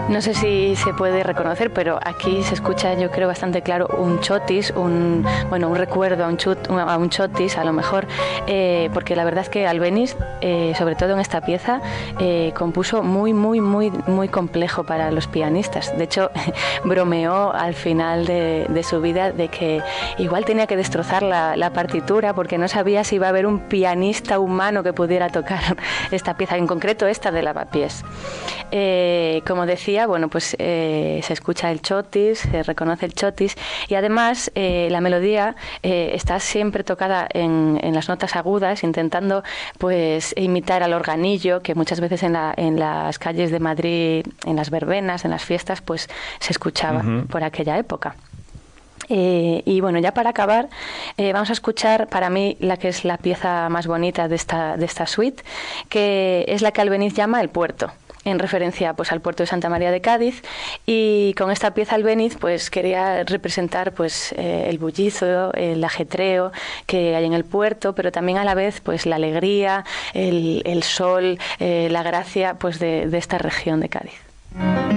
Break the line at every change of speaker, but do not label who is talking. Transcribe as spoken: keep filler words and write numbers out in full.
No sé si se puede reconocer, pero aquí se escucha, yo creo, bastante claro un chotis, un bueno, un recuerdo a un, chut, a un chotis, a lo mejor, eh, porque la verdad es que Albéniz, eh, sobre todo en esta pieza, eh, compuso muy, muy, muy, muy complejo para los pianistas. De hecho, bromeó al final de, de su vida de que igual tenía que destrozar la, la partitura porque no sabía si iba a haber un pianista humano que pudiera tocar esta pieza, en concreto esta de Lavapiés. Eh, como decía, bueno, pues eh, se escucha el chotis, se reconoce el chotis y además eh, la melodía eh, está siempre tocada en, en las notas agudas, intentando pues imitar al organillo, que muchas veces en, la, en las calles de Madrid, en las verbenas, en las fiestas, pues se escuchaba uh-huh. por aquella época. Eh, y bueno, ya para acabar, eh, vamos a escuchar para mí la que es la pieza más bonita de esta, de esta suite, que es la que Albéniz llama El Puerto, en referencia pues al puerto de Santa María de Cádiz, y con esta pieza Albéniz pues quería representar pues eh, el bullicio, el ajetreo que hay en el puerto, pero también a la vez pues la alegría, el, el sol, eh, la gracia pues de, de esta región de Cádiz.